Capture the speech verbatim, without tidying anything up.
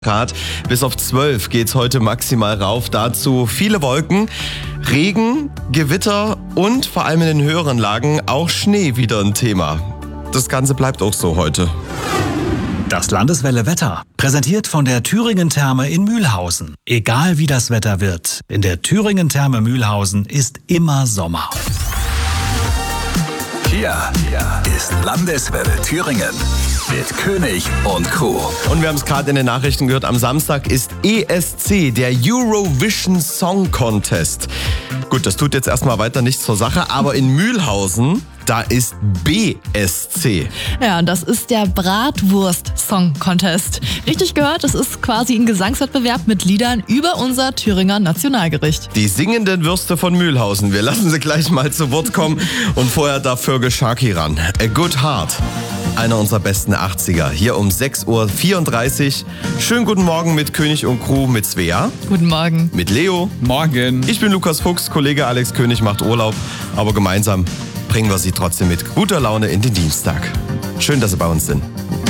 Grad. Bis auf zwölf geht's heute maximal rauf. Dazu viele Wolken, Regen, Gewitter und vor allem in den höheren Lagen auch Schnee wieder ein Thema. Das Ganze bleibt auch so heute. Das Landeswelle Wetter, präsentiert von der Thüringen Therme in Mühlhausen. Egal wie das Wetter wird, in der Thüringen Therme Mühlhausen ist immer Sommer. Hier, hier ist Landeswelle Thüringen mit König und Crew. Und wir haben es gerade in den Nachrichten gehört, am Samstag ist E S C, der Eurovision Song Contest. Gut, das tut jetzt erstmal weiter nichts zur Sache, aber in Mühlhausen, da ist B S C. Ja, und das ist der Bratwurst Song Contest. Richtig gehört, das ist quasi ein Gesangswettbewerb mit Liedern über unser Thüringer Nationalgericht. Die singenden Würste von Mühlhausen. Wir lassen sie gleich mal zu Wort kommen und vorher darf Fergal Sharkey ran. A Good Heart. Einer unserer besten achtziger. Hier um sechs Uhr vierunddreißig. Schönen guten Morgen mit König und Crew, mit Svea. Guten Morgen. Mit Leo. Morgen. Ich bin Lukas Fuchs, Kollege Alex König macht Urlaub. Aber gemeinsam bringen wir Sie trotzdem mit guter Laune in den Dienstag. Schön, dass Sie bei uns sind.